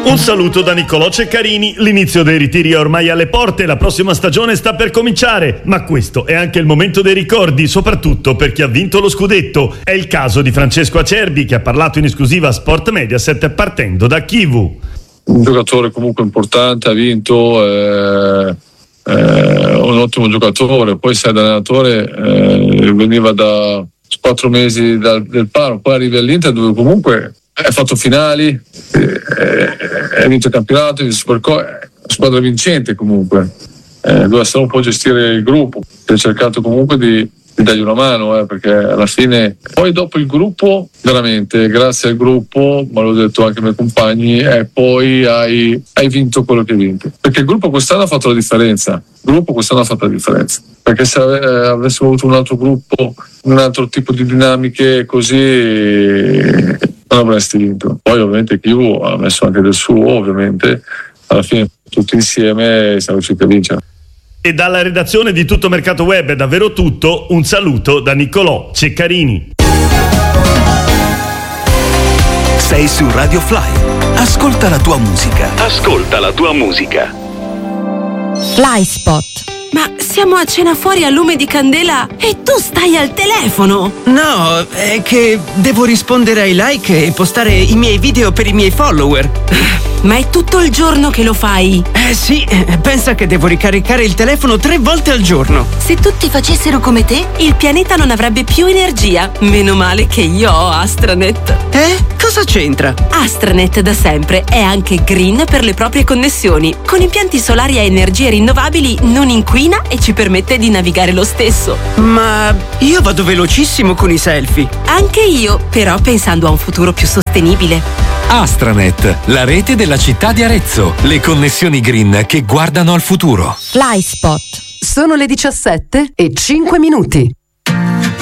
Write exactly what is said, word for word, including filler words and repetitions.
Un saluto da Niccolò Ceccarini. L'inizio dei ritiri è ormai alle porte, la prossima stagione sta per cominciare, ma questo è anche il momento dei ricordi, soprattutto per chi ha vinto lo scudetto. È il caso di Francesco Acerbi, che ha parlato in esclusiva a Sport Mediaset partendo da Chivu. Un giocatore comunque importante, ha vinto, eh, eh, un ottimo giocatore, poi sai, da allenatore eh, veniva da quattro mesi dal, del Parma, poi arriva all'Inter dove comunque ha fatto finali, ha vinto il campionato, ha vinto il Supercoppa, è una squadra vincente comunque, eh, doveva stare un po' a gestire il gruppo, ha cercato comunque di, di dargli una mano, eh, perché alla fine, poi dopo il gruppo, veramente grazie al gruppo, ma l'ho detto anche ai miei compagni, eh, poi hai, hai vinto quello che hai vinto, perché il gruppo quest'anno ha fatto la differenza, il gruppo quest'anno ha fatto la differenza, perché se ave, eh, avessimo avuto un altro gruppo, un altro tipo di dinamiche così, non avresti vinto. Poi ovviamente Chivu ha messo anche del suo, ovviamente alla fine tutti insieme siamo riusciti a vincere. E dalla redazione di Tutto Mercato Web è davvero tutto, un saluto da Niccolò Ceccarini. Sei su Radio Fly, ascolta la tua musica. Ascolta la tua musica. Fly Spot. Ma siamo a cena fuori a lume di candela e tu stai al telefono! No, è che devo rispondere ai like e postare i miei video per i miei follower. Ma è tutto il giorno che lo fai! Eh sì, pensa che devo ricaricare il telefono tre volte al giorno. Se tutti facessero come te, il pianeta non avrebbe più energia. Meno male che io ho Astranet. Eh? Cosa c'entra? Astranet da sempre è anche green per le proprie connessioni. Con impianti solari a energie rinnovabili non inquina e ci permette di navigare lo stesso. Ma io vado velocissimo con i selfie. Anche io, però pensando a un futuro più sostenibile. Astranet, la rete della città di Arezzo. Le connessioni green che guardano al futuro. Fly Spot. Sono le diciassette e cinque minuti.